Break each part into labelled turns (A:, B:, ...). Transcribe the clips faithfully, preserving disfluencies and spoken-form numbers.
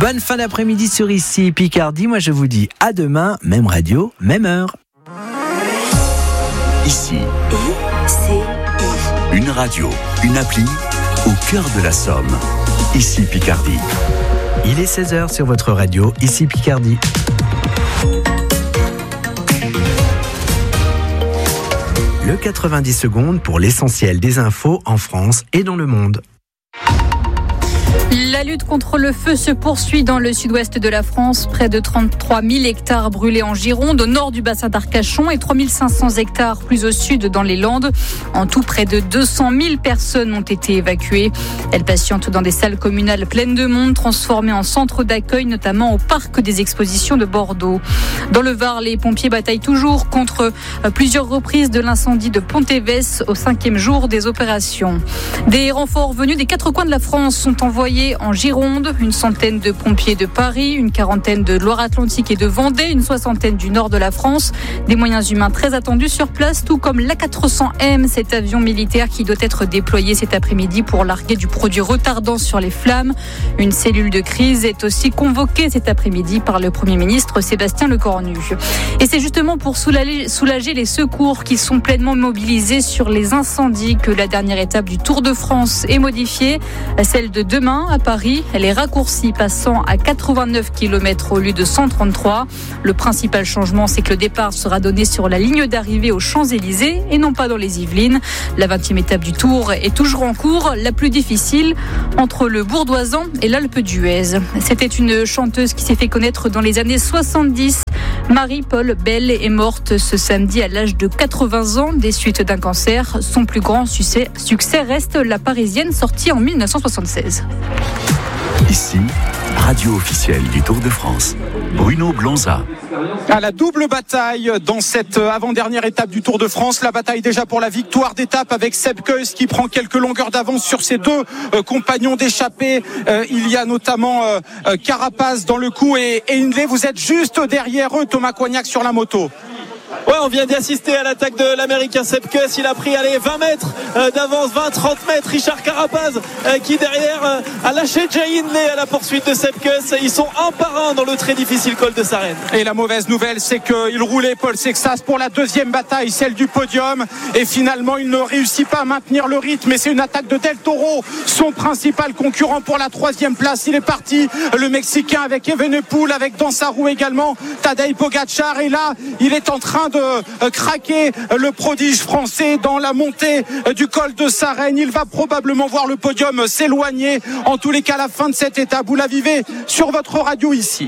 A: Bonne fin d'après-midi sur Ici Picardie. Moi je vous dis à demain, même radio, même heure.
B: Ici,
C: I C I.
B: une radio, une appli au cœur de la Somme. Ici Picardie.
A: Il est seize heures sur votre radio, Ici Picardie. Le quatre-vingt-dix secondes pour l'essentiel des infos en France et dans le monde.
D: La lutte contre le feu se poursuit dans le sud-ouest de la France. Près de trente-trois mille hectares brûlés en Gironde, au nord du bassin d'Arcachon, et trois mille cinq cents hectares plus au sud dans les Landes. En tout, près de deux cent mille personnes ont été évacuées. Elles patientent dans des salles communales pleines de monde, transformées en centres d'accueil, notamment au parc des expositions de Bordeaux. Dans le Var, les pompiers bataillent toujours contre plusieurs reprises de l'incendie de Pont-Évès au cinquième jour des opérations. Des renforts venus des quatre coins de la France sont envoyés en Gironde, une centaine de pompiers de Paris, une quarantaine de Loire-Atlantique et de Vendée, une soixantaine du nord de la France. Des moyens humains très attendus sur place, tout comme l'A quatre cents M, cet avion militaire qui doit être déployé cet après-midi pour larguer du produit retardant sur les flammes. Une cellule de crise est aussi convoquée cet après-midi par le Premier ministre Sébastien Lecornu. Et c'est justement pour soulager, soulager les secours qui sont pleinement mobilisés sur les incendies que la dernière étape du Tour de France est modifiée. Celle de demain à Paris, elle est raccourcie, passant à quatre-vingt-neuf kilomètres au lieu de cent trente-trois. Le principal changement, c'est que le départ sera donné sur la ligne d'arrivée aux Champs-Élysées et non pas dans les Yvelines. La vingtième étape du Tour est toujours en cours, la plus difficile, entre le Bourdoisan et l'Alpe d'Huez. C'était une chanteuse qui s'est fait connaître dans les années soixante-dix. Marie-Paul Bell est morte ce samedi à l'âge de quatre-vingts ans des suites d'un cancer. Son plus grand succès, succès reste La Parisienne, sortie en dix-neuf cent soixante-seize.
B: Ici, radio officielle du Tour de France. Bruno Blonza.
E: À la double bataille dans cette avant-dernière étape du Tour de France, la bataille déjà pour la victoire d'étape avec Sepp Kuss qui prend quelques longueurs d'avance sur ses deux euh, compagnons d'échappée. Euh, il y a notamment euh, euh, Carapaz dans le coup et, et Hindley. Vous êtes juste derrière eux, Thomas Coignac sur la moto.
F: Ouais, on vient d'assister à l'attaque de l'Américain Sepp Kuss. Il a pris allez, vingt mètres euh, d'avance, vingt trente mètres. Richard Carapaz euh, qui derrière euh, a lâché Jay Hindley à la poursuite de Sepp Kuss. Ils sont un par un dans le très difficile col de Sarenne.
E: Et la mauvaise nouvelle, c'est qu'il roulait Paul Sexas pour la deuxième bataille, celle du podium. Et finalement, il ne réussit pas à maintenir le rythme. Et c'est une attaque de Del Toro, son principal concurrent pour la troisième place. Il est parti, le Mexicain, avec Evenepoel, avec dans sa roue également Tadej Pogacar. Et là, il est en train de de craquer le prodige français dans la montée du col de Sarenne. Il va probablement voir le podium s'éloigner. En tous les cas, la fin de cette étape, vous la vivez sur votre radio ici.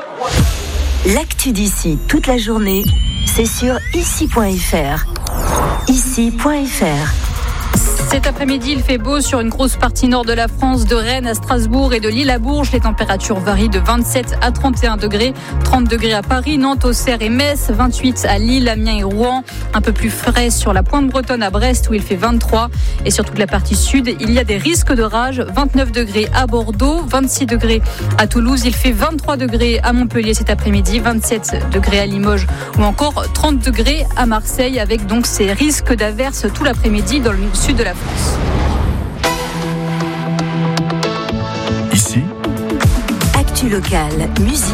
C: L'actu d'ici toute la journée, c'est sur ici point f r. ici point f r.
D: Cet après-midi, il fait beau sur une grosse partie nord de la France, de Rennes à Strasbourg et de Lille à Bourges. Les températures varient de vingt-sept à trente et un degrés. trente degrés à Paris, Nantes, Auxerre et Metz. vingt-huit à Lille, Amiens et Rouen. Un peu plus frais sur la pointe bretonne à Brest où il fait vingt-trois. Et sur toute la partie sud, il y a des risques d'orage. vingt-neuf degrés à Bordeaux, vingt-six degrés à Toulouse. Il fait vingt-trois degrés à Montpellier cet après-midi, vingt-sept degrés à Limoges ou encore trente degrés à Marseille avec donc ces risques d'averses tout l'après-midi dans le sud de la France.
B: Ici,
C: Actu locale, musique.